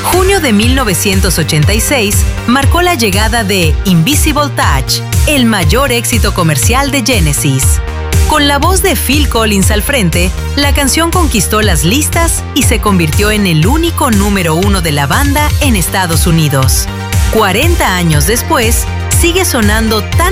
Junio de 1986 marcó la llegada de Invisible Touch, el mayor éxito comercial de Genesis. Con la voz de Phil Collins al frente, la canción conquistó las listas y se convirtió en el único número 1 de la banda en Estados Unidos. 40 años después, sigue sonando tan